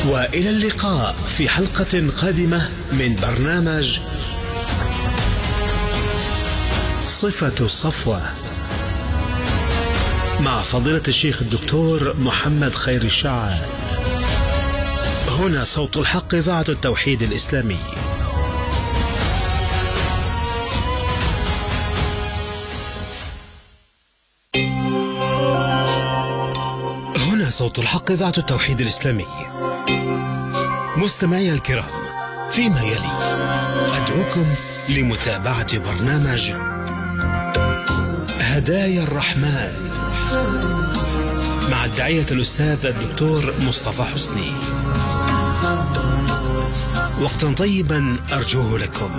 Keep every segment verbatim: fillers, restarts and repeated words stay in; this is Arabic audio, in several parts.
وإلى اللقاء في حلقة قادمة من برنامج صفة الصفوة مع فضيلة الشيخ الدكتور محمد خير الشاعر. هنا صوت الحق، إذاعة التوحيد الإسلامي. هنا صوت الحق، إذاعة التوحيد الإسلامي. مستمعي الكرام، فيما يلي أدعوكم لمتابعة برنامج هدايا الرحمن مع الداعية الأستاذ الدكتور مصطفى حسني. وقتا طيبا أرجوه لكم.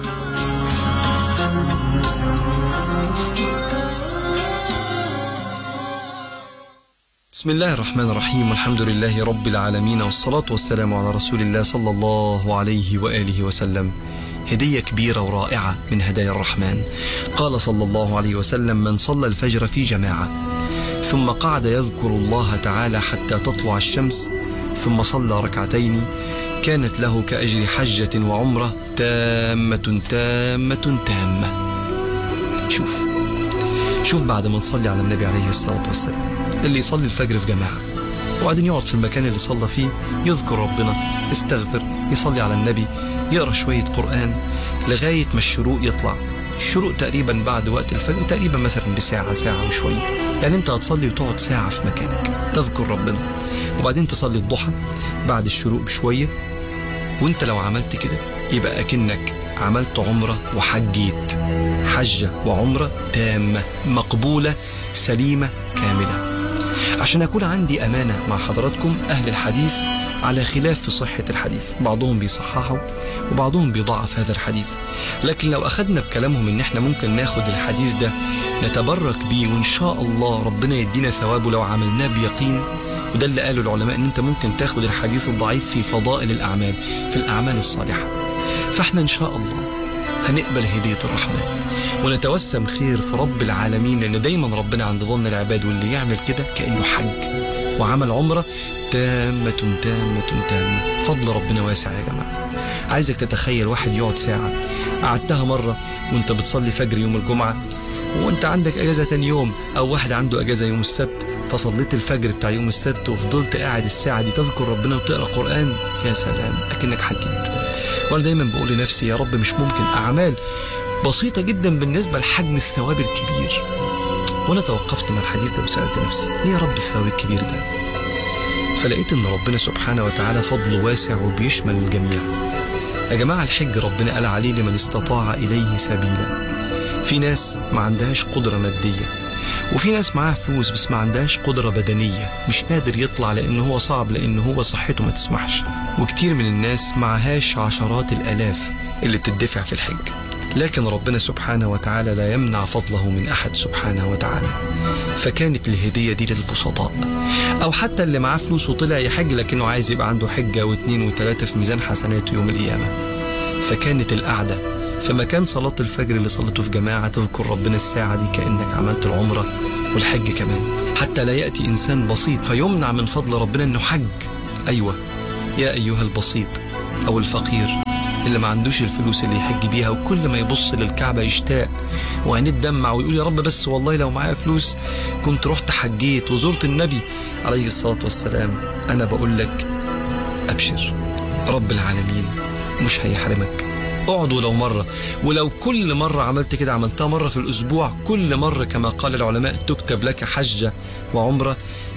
بسم الله الرحمن الرحيم، والحمد لله رب العالمين، والصلاة والسلام على رسول الله صلى الله عليه وآله وسلم. هدية كبيرة ورائعة من هدايا الرحمن. قال صلى الله عليه وسلم: من صلى الفجر في جماعة ثم قعد يذكر الله تعالى حتى تطلع الشمس ثم صلى ركعتين كانت له كأجر حجة وعمرة تامة تامة تامة. شوف شوف بعد ما نصلي على النبي عليه الصلاة والسلام، اللي يصلي الفجر في جماعة وبعدين يقعد في المكان اللي صلى فيه يذكر ربنا، يستغفر، يصلي على النبي، يقرأ شوية قرآن لغاية ما الشروق يطلع. الشروق تقريبا بعد وقت الفجر تقريبا مثلا بساعة ساعة وشوية، يعني انت هتصلي وتقعد ساعة في مكانك تذكر ربنا، وبعدين تصلي الضحى بعد الشروق بشوية. وانت لو عملت كده يبقى أكنك عملت عمرة وحجيت، حجة وعمرة تامة مقبولة سليمة كاملة. عشان أكون عندي أمانة مع حضراتكم، أهل الحديث على خلاف في صحة الحديث، بعضهم بيصححوا وبعضهم بيضعف هذا الحديث. لكن لو أخذنا بكلامهم إن احنا ممكن ناخد الحديث ده نتبرك بيه وإن شاء الله ربنا يدينا ثوابه لو عملناه بيقين، وده اللي قاله العلماء، إن انت ممكن تاخد الحديث الضعيف في فضائل الأعمال، في الأعمال الصالحة. فاحنا إن شاء الله هنقبل هدية الرحمن ونتوسم خير في رب العالمين، لأن دايما ربنا عند ظن العباد، واللي يعمل كده كأنه حج وعمل عمرة تامة تامة تامة. فضل ربنا واسع يا جماعة. عايزك تتخيل واحد يقعد ساعة، قعدتها مرة وانت بتصلي فجر يوم الجمعة وانت عندك اجازة تاني يوم، او واحد عنده اجازة يوم السبت فصليت الفجر بتاع يوم السبت وفضلت قاعد الساعة دي تذكر ربنا وتقرأ قرآن. يا سلام، اكنك حجيت. وانا دايما بقول لنفسي يا رب مش ممكن اعمال بسيطة جدا بالنسبة لحجم الثواب الكبير. وانا توقفت مع الحديث ده وسألت نفسي ليه يا رب الثواب الكبير ده؟ فلقيت ان ربنا سبحانه وتعالى فضله واسع وبيشمل الجميع. يا جماعة الحج ربنا قال عليه لمن استطاع إليه سبيلا. في ناس ما عندهاش قدرة مادية، وفي ناس معاها فلوس بس ما عندهاش قدرة بدنية، مش قادر يطلع لأنه هو صعب، لأنه هو صحته ما تسمحش. وكتير من الناس معهاش عشرات الآلاف اللي بتدفع في الحج. لكن ربنا سبحانه وتعالى لا يمنع فضله من أحد سبحانه وتعالى. فكانت الهدية دي للبسطاء، أو حتى اللي معاه فلوس وطلع يحج لكنه عايز يبقى عنده حجة واثنين وثلاثة في ميزان حسناته يوم القيامة. فكانت القعدة في مكان صلاة الفجر اللي صلته في جماعة تذكر ربنا الساعة دي كأنك عملت العمرة والحج كمان. حتى لا يأتي إنسان بسيط فيمنع من فضل ربنا أنه حج. أيوة يا أيها البسيط أو الفقير اللي ما عندوش الفلوس اللي يحج بيها، وكل ما يبص للكعبة يشتاق وعينيه تدمع ويقول يا رب بس والله لو معايا فلوس كنت رحت حجيت وزرت النبي عليه الصلاة والسلام. أنا بقول لك أبشر، رب العالمين مش هيحرمك. اقعد ولو مرة، ولو كل مرة عملت كده، عملتها مرة في الأسبوع، كل مرة كما قال العلماء تكتب لك حجة وعمرة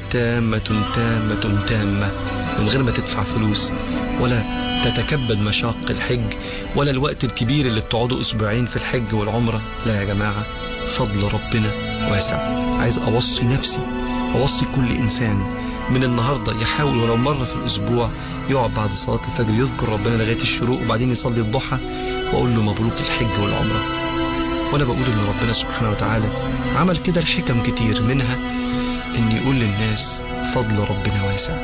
تامة تامة تامة من غير ما تدفع فلوس ولا تتكبد مشاق الحج ولا الوقت الكبير اللي بتقعدوا أسبوعين في الحج والعمرة. لا يا جماعة، فضل ربنا واسع. عايز أوصي نفسي، أوصي كل إنسان من النهاردة يحاول ولو مرة في الأسبوع يقعد بعد صلاة الفجر يذكر ربنا لغاية الشروق وبعدين يصلي الضحى، وأقول له مبروك الحج والعمرة. وأنا بقول إن ربنا سبحانه وتعالى عمل كده الحكم كتير، منها إن يقول للناس فضل ربنا واسع،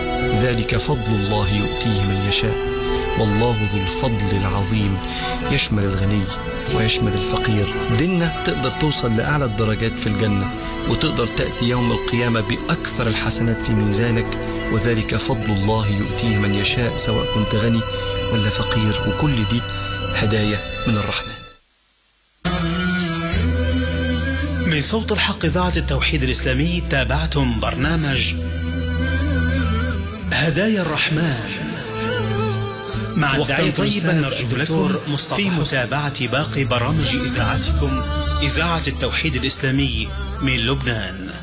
ذلك فضل الله يؤتيه من يشاء والله ذو الفضل العظيم. يشمل الغني ويشمل الفقير. ديننا تقدر توصل لأعلى الدرجات في الجنة، وتقدر تأتي يوم القيامة بأكثر الحسنات في ميزانك وذلك فضل الله يؤتيه من يشاء، سواء كنت غني ولا فقير، وكل دي هدايا من الرحمن. من صوت الحق إذاعة التوحيد الإسلامي تابعتم برنامج هدايا الرحمن مع الداعية طيبا نرجو لكم في متابعة باقي برامج إذاعتكم إذاعة التوحيد الإسلامي من لبنان.